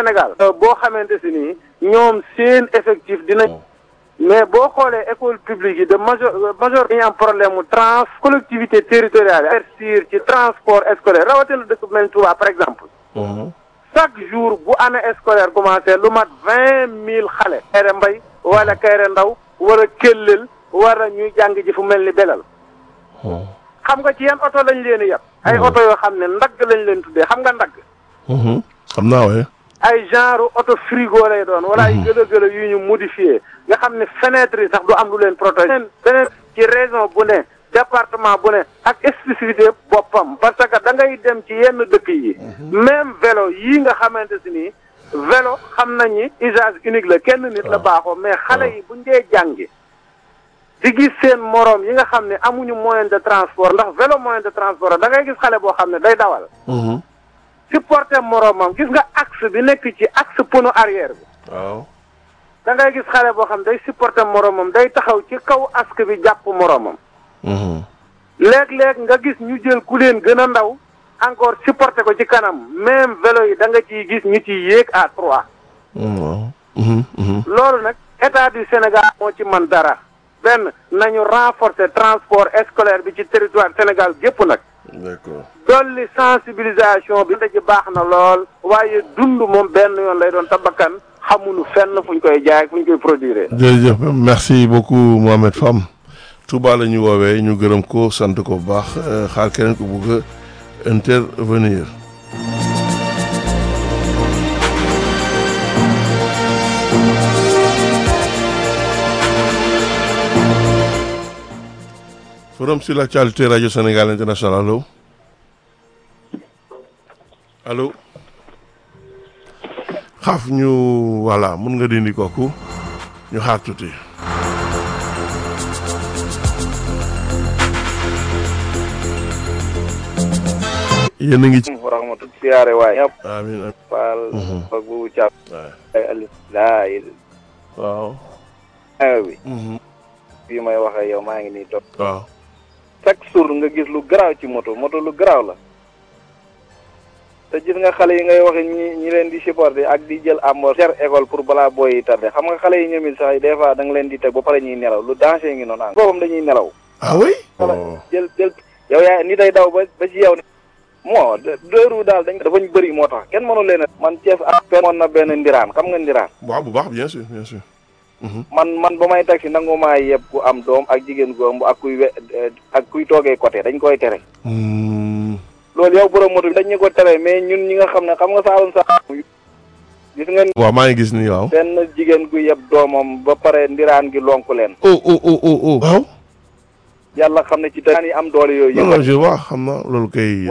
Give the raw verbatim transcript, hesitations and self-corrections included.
Sénégal boo xamante si nii ñoom seen effectif dina mais boo xoolee école publique yi de major major dañu am problème mu trans collectivité territoriale investir ci transport scolaire rawatina dëkk bu mel ni Touba par exemple chaque jour bu année scolaire commencé lu mat vingt mille xale Kayre Mbay wala Kayre Ndaw war a Kellel war a ñuy jàng ji fu mel ni Belal xam nga ci yan oto lañ leen yab ay oto yoo xam ne ndagg lañ leen tuddee xam nga ndagg xam naa waaye ay genre auto frigo lay doon wala ay gëlë-gëlë yu ñu modifié nga xam ne fenêtre yi sax du am lu leen protéger beneen ci région bu ne département bu ne ak spécificité boppam parce que da ngay dem ci yenn dëkk yi même vélo yii nga xamante si nii vélo xam nañ ni usage unique la kenn nit la baaxoo mais xale yi buñ dee jàngi di gis seen moroom yi nga xam ne amuñu moyen de transport ndax vélo moyen de transport da ngay gis xale boo xam ne day dawal supporter moroomam gis nga axe bi nekk ci axe pneu arrière bi waaw da ngay gis xale boo xam ne day supporter moroomam day taxaw ci kaw axe bi jàpp moroomam léeg-léeg nga gis ñu jël ku leen gën a ndaw encore supporter ko ci kanam même vélo yi da nga ciy gis ñu ci yéeg à trois loolu nag état du Sénégal moo ci man dara benn nañu renforcer transport scolaire bi ci territoire Sénégal gépp nag d'accord dolli sensibilisation bi ndaje baax na lool waaye dund moom benn yoon lay doon tabakkan xamuñu fenn fuñ koy jaay fuñ koy produire. jërëjëf merci beaucoup Mohamed Fam Touba la ñu woowee ñu gërëm ko sant ko bu baax xaar keneen ko bëgg a intervenir. Forum sur l'actualité Radio Sénégal International allo allo xaaf ñu voilà mun nga dindi kooku ñu xaar tuuti. yéen a ngi ci. rahmatu siyaare waay ñëpp. amiin amiin. Faal. ak bu Thiam. ay alif laa il. waaw. ayo bi. fii may waxee yow maa ngi nii toog. waaw. chaque jour nga gis lu garaaw ci moto moto lu garaaw la. te gis nga xale yi ngay waxe ñi ñi leen di supporter ak di jël amoor cher école pour balaa booy yi tardé xam nga xale yi ñoom it sax des fois da nga leen di teg ba pare ñuy nelaw lu danger ngi noonu. boppam dañuy nelaw. ah oui. jël jël yow yaa ni day daw ba ba ci yow. moo deux roues daal dañ dafa ñu bëri moo tax kenn mënu leen a. man Thiès ak moon na benn ndiraan xam nga ndiraan. waaw bu baax bien sûr bien sûr. man man ba may taxi nangu maa yeb ku am doom ak jigéen gu ëmb ak kuy we ak kuy toogee côté dañ koy tere. loolu yow borom moto bi dañ ñu ko tere mais ñun ñi nga xam ne xam nga saalum saalum gis nga. waaw maa ngi gis ni waaw. benn jigéen gu yeb doomam ba pare ndiraan gi lonku leen. oh oh oh oh waaw. yàlla xam ne ci daan yi am doole yooyu. non non je vois xam na loolu kay.